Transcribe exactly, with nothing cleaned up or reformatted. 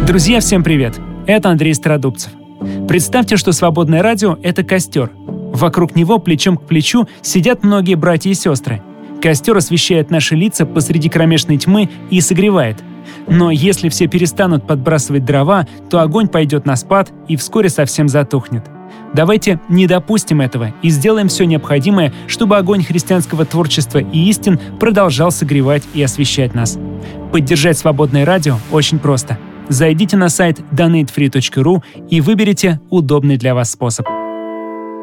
Друзья, всем привет! Это Андрей Стародубцев. Представьте, что свободное радио — это костер. Вокруг него плечом к плечу сидят многие братья и сестры. Костер освещает наши лица посреди кромешной тьмы и согревает. Но если все перестанут подбрасывать дрова, то огонь пойдет на спад и вскоре совсем затухнет. Давайте не допустим этого и сделаем все необходимое, чтобы огонь христианского творчества и истин продолжал согревать и освещать нас. Поддержать свободное радио очень просто. Зайдите на сайт донейт фри точка ру и выберите удобный для вас способ.